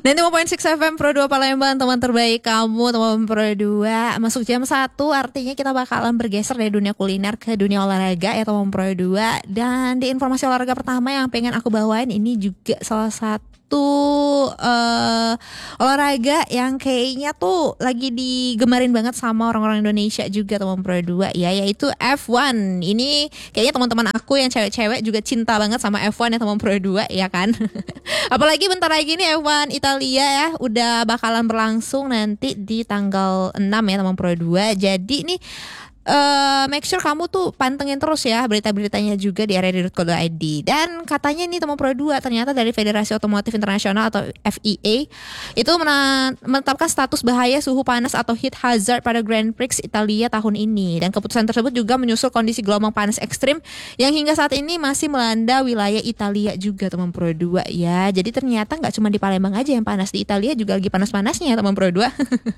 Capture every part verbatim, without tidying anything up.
sembilan puluh lima koma enam F M Pro dua Palembang, teman terbaik kamu, teman Pro dua. Masuk jam satu, artinya kita bakalan bergeser dari dunia kuliner ke dunia olahraga ya teman Pro dua. Dan di informasi olahraga pertama yang pengen aku bawain ini juga salah satu uh, olahraga yang kayaknya tuh lagi digemarin banget sama orang-orang Indonesia juga teman Pro dua ya, yaitu F satu. Ini kayaknya teman-teman aku yang cewek-cewek juga cinta banget sama F satu ya teman Pro dua ya kan. Apalagi bentar lagi nih F satu Italia ya udah bakalan berlangsung nanti di tanggal enam ya teman Pro dua. Jadi nih Uh, make sure kamu tuh pantengin terus ya berita-beritanya juga di r r d dot co dot i d. Dan katanya nih teman Pro dua, ternyata dari Federasi Otomotif Internasional atau F I A itu menetapkan status bahaya suhu panas atau heat hazard pada Grand Prix Italia tahun ini. Dan keputusan tersebut juga menyusul kondisi gelombang panas ekstrim yang hingga saat ini masih melanda wilayah Italia juga teman Pro dua ya. Jadi ternyata gak cuma di Palembang aja yang panas, di Italia juga lagi panas-panasnya ya teman Pro dua.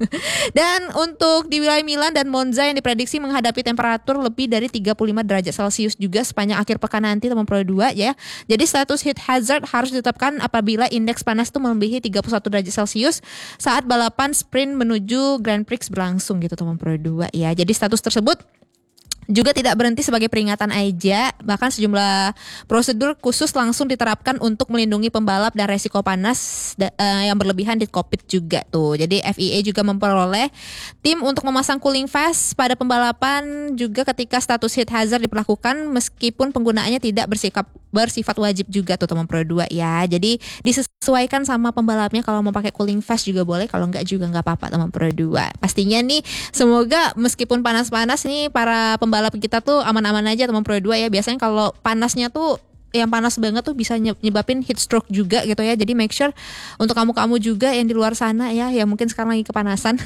Dan untuk di wilayah Milan dan Monza yang diprediksi menghadapi hadapi temperatur lebih dari tiga puluh lima derajat Celcius juga sepanjang akhir pekan nanti teman Pro dua ya. Jadi status heat hazard harus ditetapkan apabila indeks panas itu melebihi tiga puluh satu derajat Celcius saat balapan sprint menuju Grand Prix berlangsung gitu teman Pro dua ya. Jadi status tersebut juga tidak berhenti sebagai peringatan aja, bahkan sejumlah prosedur khusus langsung diterapkan untuk melindungi pembalap dan resiko panas da, uh, yang berlebihan di kokpit juga tuh. Jadi F I A juga memperoleh tim untuk memasang cooling vest pada pembalapan juga ketika status heat hazard diperlakukan, meskipun penggunaannya tidak bersifat bersifat wajib juga tuh teman Pro dua ya. Jadi disesuaikan sama pembalapnya, kalau mau pakai cooling vest juga boleh, kalau enggak juga enggak apa-apa teman Pro dua. Pastinya nih semoga meskipun panas-panas nih para pembalap balap kita tuh aman-aman aja teman Pro dua ya. Biasanya kalau panasnya tuh yang panas banget tuh bisa nyebabin heat stroke juga gitu ya. Jadi make sure untuk kamu-kamu juga yang di luar sana ya, yang mungkin sekarang lagi kepanasan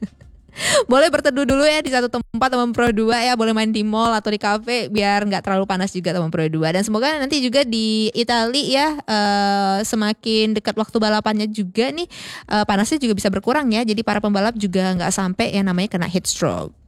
boleh berteduh dulu ya di satu tempat teman Pro dua ya. Boleh main di mall atau di kafe biar gak terlalu panas juga teman Pro dua. Dan semoga nanti juga di Italia ya uh, semakin dekat waktu balapannya juga nih uh, panasnya juga bisa berkurang ya. Jadi para pembalap juga gak sampai yang namanya kena heat stroke.